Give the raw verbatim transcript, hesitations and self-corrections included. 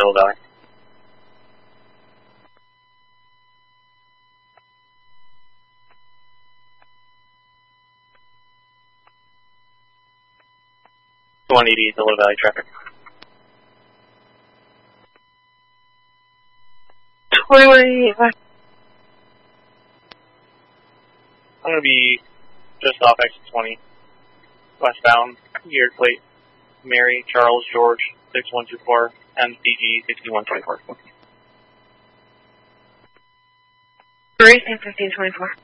Yellow Valley. one eighty Yellow Valley traffic. twenty-one eighty-five. I'm going to be just off exit twenty, westbound, geared plate, Mary, Charles, George, six one two four, M C G sixty-one twenty-four. Three and fifteen twenty-four.